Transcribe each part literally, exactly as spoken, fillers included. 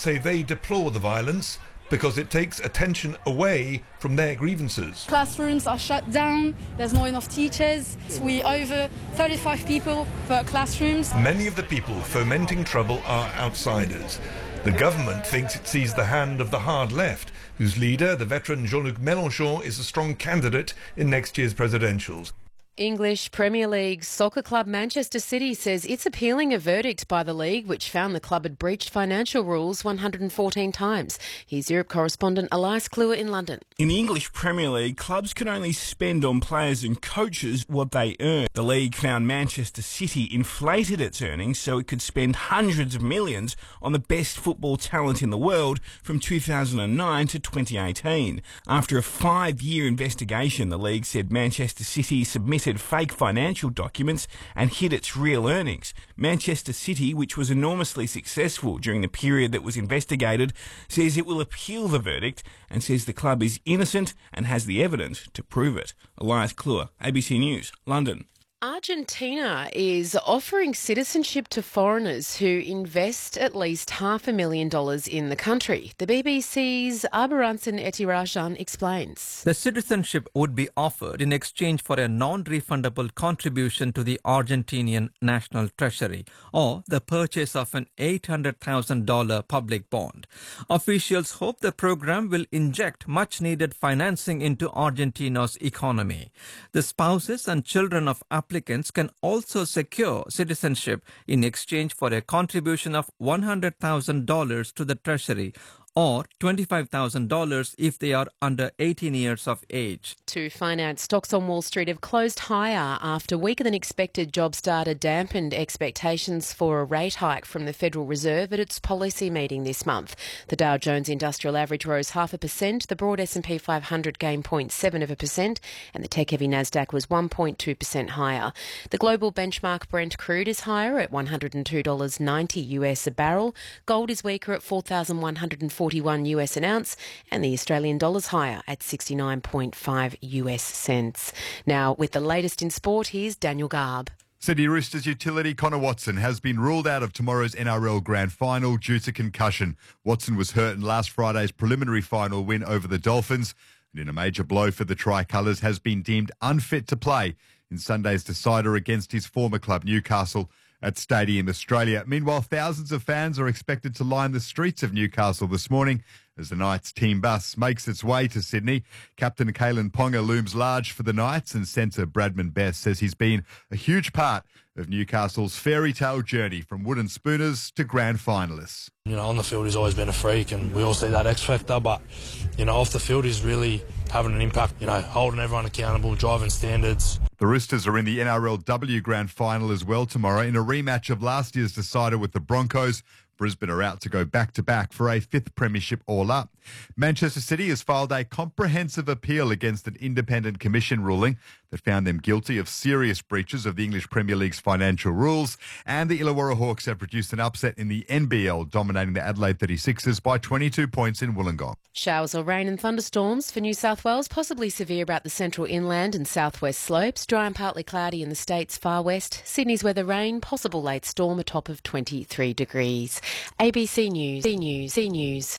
say they deplore the violence because it takes attention away from their grievances. Classrooms are shut down, there's not enough teachers, we over thirty-five people per classrooms. Many of the people fomenting trouble are outsiders. The government thinks it sees the hand of the hard left, whose leader, the veteran Jean-Luc Mélenchon, is a strong candidate in next year's presidentials. English Premier League soccer club Manchester City says it's appealing a verdict by the league which found the club had breached financial rules one hundred fourteen times. Here's Europe correspondent Elias Kluwer in London. In the English Premier League, clubs can only spend on players and coaches what they earn. The league found Manchester City inflated its earnings so it could spend hundreds of millions on the best football talent in the world from two thousand nine to twenty eighteen. After a five-year investigation, the league said Manchester City submitted fake financial documents and hid its real earnings. Manchester City, which was enormously successful during the period that was investigated, says it will appeal the verdict and says the club is innocent and has the evidence to prove it. Elias Kluwer, A B C News, London. Argentina is offering citizenship to foreigners who invest at least half a million dollars in the country. The B B C's Aberanson Etirajan explains. The citizenship would be offered in exchange for a non-refundable contribution to the Argentinian National Treasury or the purchase of an eight hundred thousand dollars public bond. Officials hope the program will inject much-needed financing into Argentina's economy. The spouses and children of applicants can also secure citizenship in exchange for a contribution of one hundred thousand dollars to the Treasury or twenty-five thousand dollars if they are under eighteen years of age. To finance, stocks on Wall Street have closed higher after weaker than expected jobs data dampened expectations for a rate hike from the Federal Reserve at its policy meeting this month. The Dow Jones Industrial Average rose half a percent, the broad S and P five hundred gained zero point seven of a percent, and the tech-heavy Nasdaq was one point two percent higher. The global benchmark Brent crude is higher at one hundred two dollars ninety US a barrel. Gold is weaker at four thousand one hundred forty-one US an ounce, and the Australian dollar's higher at sixty-nine point five US cents. Now, with the latest in sport, here's Daniel Garb. Sydney Roosters utility Connor Watson has been ruled out of tomorrow's N R L Grand Final due to concussion. Watson was hurt in last Friday's preliminary final win over the Dolphins, and in a major blow for the Tricolours has been deemed unfit to play in Sunday's decider against his former club Newcastle at Stadium Australia. Meanwhile, thousands of fans are expected to line the streets of Newcastle this morning as the Knights team bus makes its way to Sydney. Captain Kalen Ponga looms large for the Knights, and centre Bradman Best says he's been a huge part of Newcastle's fairy tale journey from wooden spooners to grand finalists. You know, on the field he's always been a freak, and we all see that X factor, but, you know, off the field he's really having an impact, you know, holding everyone accountable, driving standards. The Roosters are in the N R L W Grand Final as well tomorrow in a rematch of last year's decider with the Broncos. Brisbane are out to go back-to-back for a fifth premiership all-up. Manchester City has filed a comprehensive appeal against an independent commission ruling that found them guilty of serious breaches of the English Premier League's financial rules, and the Illawarra Hawks have produced an upset in the N B L, dominating the Adelaide thirty-sixers by twenty-two points in Wollongong. Showers or rain and thunderstorms for New South Wales, possibly severe about the central inland and southwest slopes. Dry and partly cloudy in the state's far west. Sydney's weather rain, possible late storm, a top of twenty-three degrees. A B C News, C News, C News.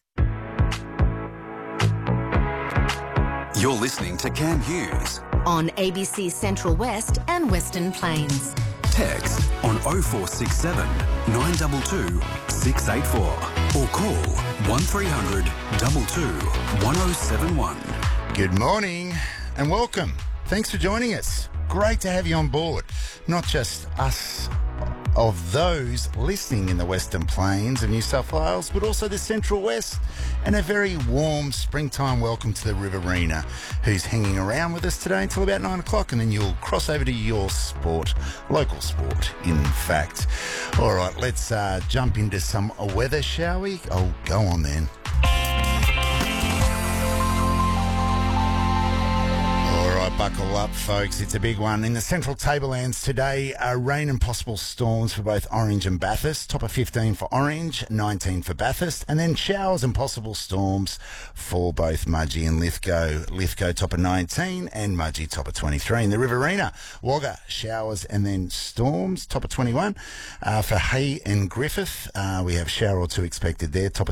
You're listening to Cam Hughes on A B C Central West and Western Plains. Text on oh four six seven, nine two two, six eight four or call one three hundred, two two, one oh seven one. Good morning and welcome. Thanks for joining us. Great to have you on board. Not just us of those listening in the Western Plains of New South Wales, but also the Central West, and a very warm springtime welcome to the Riverina, who's hanging around with us today until about nine o'clock, and then you'll cross over to your sport, local sport, in fact. All right, let's uh, jump into some weather, shall we? Oh, go on then. Buckle up, folks. It's a big one. In the Central Tablelands today, uh, rain and possible storms for both Orange and Bathurst. Top of fifteen for Orange, nineteen for Bathurst. And then showers and possible storms for both Mudgee and Lithgow. Lithgow top of nineteen and Mudgee top of twenty-three. In the Riverina, Wagga, showers and then storms, top of twenty-one. Uh, for Hay and Griffith, uh, we have shower or two expected there, top of